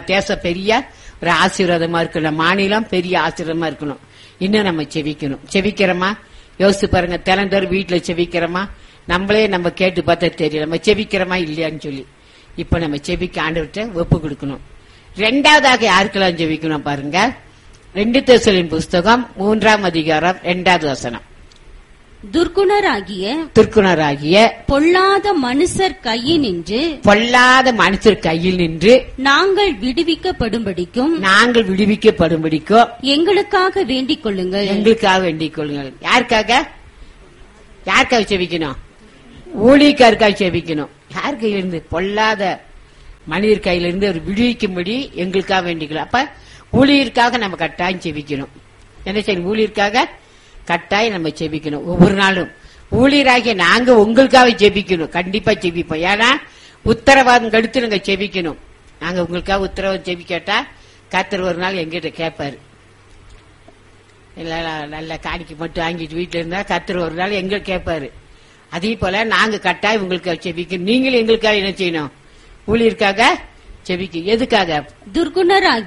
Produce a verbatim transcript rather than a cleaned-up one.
தேசம் பெரிய ஒரு ஆசீர்வாதமா இருக்கணும், மாநிலம் பெரிய ஆசீர்வாதமா இருக்கணும். இன்னும் நம்ம செவிக்கணும். செவிக்கிறோமா? யோசிச்சு பாருங்க. தினந்தோறும் வீட்டுல செவிக்கிறோமா? நம்மளே நம்ம கேட்டு பார்த்தா தெரியல நம்ம செவிக்கிறோமா இல்லையான்னு சொல்லி. இப்ப நம்ம செவிக்க ஆண்டவர்கிட்ட ஒப்பு கொடுக்கணும். ரெண்டாவதாக யாருக்கெல்லாம் செவிக்கணும் பாருங்க. ரெண்டு தெசலோனிக்கேயர் புஸ்தகம் மூன்றாம் அதிகாரம் இரண்டாவது வசனம். துர்க்குணராகிய துர்க்குணராகிய பொல்லாத மனுஷர் கையினின்று பொல்லாத மனுஷர் கையில் நின்று நாங்கள் விடுவிக்கப்படும்படிக்கும் நாங்கள் விடுவிக்கப்படும்படிக்கும் எங்களுக்காக வேண்டிக் கொள்ளுங்கள். எங்களுக்காக வேண்டிக் கொள்ளுங்கள். யாருக்காக? யாருக்காக செவிக்கணும்? ஊழியக்காருக்காக செவிக்கணும். யார் கையிலிருந்து? பொல்லாத மனிதர் கையிலிருந்து அவர் விடுவிக்கும்படி எங்களுக்காக வேண்டிக்கலாம். அப்ப ஊழியருக்காக நம்ம கட்டாயம் செவிக்கணும். என்ன செய்யணும்? ஊழியருக்காக கட்டாயம் நம்ம செபிக்கணும். ஒவ்வொரு நாளும் ஊழியராகிய நாங்க உங்களுக்காக செபிக்கணும். கண்டிப்பா செபிப்போம். ஏன்னா உத்தரவாதம் கடுத்து நாங்க செபிக்கணும். நாங்க உங்களுக்காக உத்தரவாதம் செபிக்கட்டா கர்த்தர் ஒரு நாள் எங்கிட்ட கேட்பாரு. நல்ல காணிக்கு மட்டும் வாங்கிட்டு வீட்டுல இருந்தா கர்த்தர் ஒரு நாள் எங்க கேட்பாரு. அதே போல நாங்க கட்டாயம் உங்களுக்காக செபிக்கணும். நீங்களும் எங்களுக்காக என்ன செய்யணும்? ஊழியருக்காக செபிக்க. எதுக்காக? துர்க்குணராகிய